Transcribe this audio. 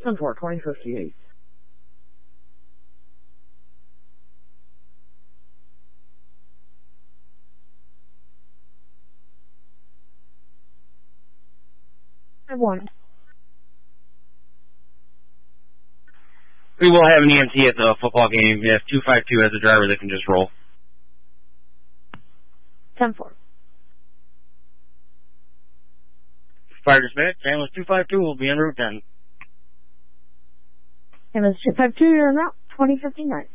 10-4, 2058. I won. We will have an EMT at the football game. If 252 has a driver, they can just roll. 10-4. Fire dispatch, ambulance 252 will be en route 10. Ambulance 252, you're en route, 2059.